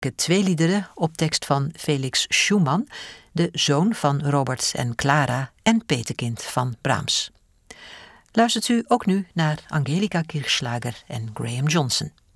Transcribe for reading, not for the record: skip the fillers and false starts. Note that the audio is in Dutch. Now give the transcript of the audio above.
twee liederen op tekst van Felix Schumann, de zoon van Robert en Clara en petekind van Brahms. Luistert u ook nu naar Angelika Kirchschlager en Graham Johnson.